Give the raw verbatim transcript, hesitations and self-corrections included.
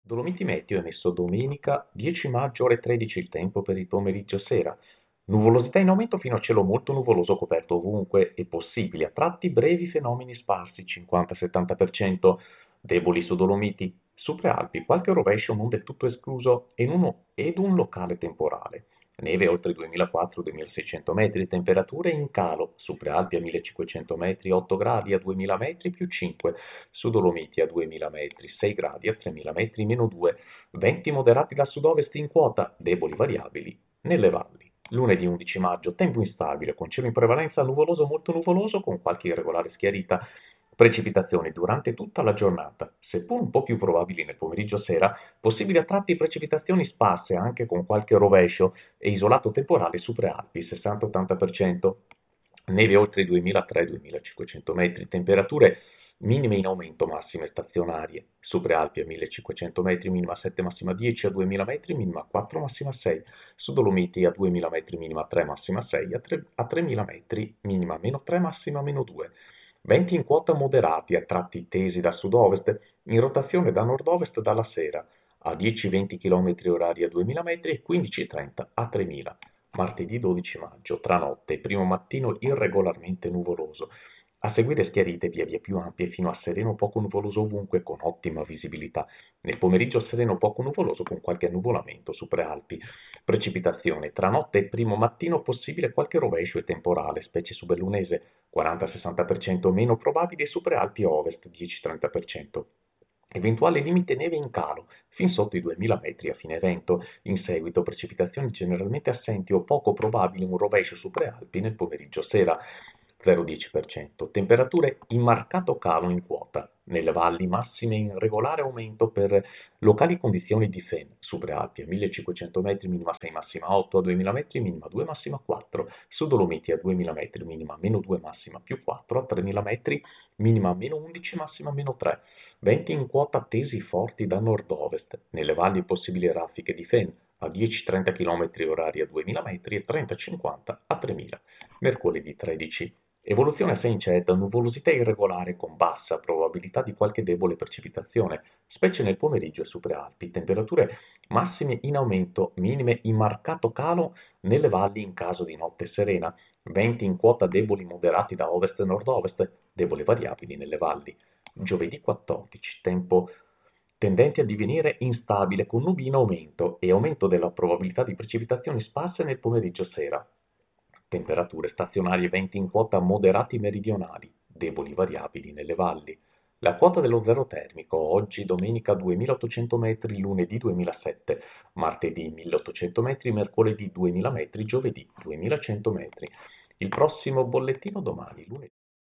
Dolomiti Meteo è emesso domenica dieci maggio ore tredici il tempo per il pomeriggio sera. Nuvolosità in aumento fino a cielo molto nuvoloso coperto ovunque e possibili a tratti brevi fenomeni sparsi cinquanta-settanta per cento, deboli su Dolomiti, su Prealpi, qualche rovescio non del tutto escluso ed uno- ed un locale temporale. Neve oltre duemilaquattrocento-duemilaseicento metri, temperature in calo, su Prealpi a millecinquecento metri otto gradi, a duemila metri più cinque, su Dolomiti a duemila metri sei gradi, a tremila metri meno due, venti moderati da sud-ovest in quota, deboli variabili nelle valli. Lunedì undici maggio, tempo instabile, con cielo in prevalenza nuvoloso molto nuvoloso, con qualche irregolare schiarita. Precipitazioni durante tutta la giornata, seppur un po' più probabili nel pomeriggio sera, possibili a tratti precipitazioni sparse anche con qualche rovescio e isolato temporale su Prealpi, sessanta-ottanta per cento. Neve oltre i duemilatrecento-duemilacinquecento metri, temperature minime in aumento, massime stazionarie. Su Prealpi a millecinquecento metri, minima sette, massima dieci, a duemila metri, minima quattro, massima sei. Su Dolomiti a duemila metri, minima tre, massima sei, a, tre, a tremila metri, minima meno tre, massima meno due. Venti in quota moderati, a tratti tesi da sud-ovest, in rotazione da nord-ovest dalla sera, a dieci venti km orari a duemila metri e quindici trenta a tremila. Martedì dodici maggio, tra notte e primo mattino irregolarmente nuvoloso, a seguire schiarite via via più ampie fino a sereno poco nuvoloso ovunque con ottima visibilità. Nel pomeriggio sereno poco nuvoloso con qualche annuvolamento su Prealpi. Precipitazione tra notte e primo mattino possibile qualche rovescio e temporale, specie su Bellunese, quaranta-sessanta per cento meno probabile e su Prealpi ovest, dieci-trenta per cento. Eventuale limite neve in calo, fin sotto i duemila metri a fine evento, in seguito precipitazioni generalmente assenti o poco probabili un rovescio su Prealpi nel pomeriggio sera, zero virgola dieci per cento. Temperature in marcato calo in quota, nelle valli massime in regolare aumento per locali condizioni di Fen, su Prealpi a millecinquecento metri minima sei, massima otto, a duemila metri minima due, massima quattro, su Dolomiti a duemila metri minima meno due, massima più quattro, a tremila metri minima meno undici, massima meno tre. Venti in quota tesi forti da nord-ovest, nelle valli possibili raffiche di Fen a dieci-trenta km orari a duemila metri e trenta-cinquanta a tremila. Mercoledì tredici. Evoluzione a incetta, nuvolosità irregolare con bassa probabilità di qualche debole precipitazione, specie nel pomeriggio e su Prealpi. Temperature massime in aumento, minime in marcato calo nelle valli in caso di notte serena. Venti in quota deboli moderati da ovest e nord-ovest, deboli variabili nelle valli. Giovedì quattordici, tempo tendente a divenire instabile con nubi in aumento e aumento della probabilità di precipitazioni sparse nel pomeriggio sera. Temperature stazionarie venti in quota moderati meridionali, deboli variabili nelle valli. La quota dello zero termico oggi domenica duemilaottocento metri, lunedì duemilasette, martedì milleottocento metri, mercoledì duemila metri, giovedì duemilacento metri. Il prossimo bollettino domani, lunedì.